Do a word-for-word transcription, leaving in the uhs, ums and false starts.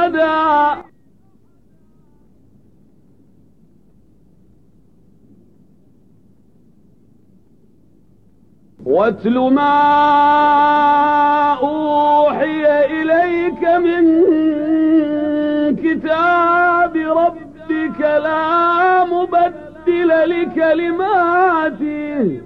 أبدا. واتل ما أوحي إليك من كتاب ربك لا مبدل لكلماته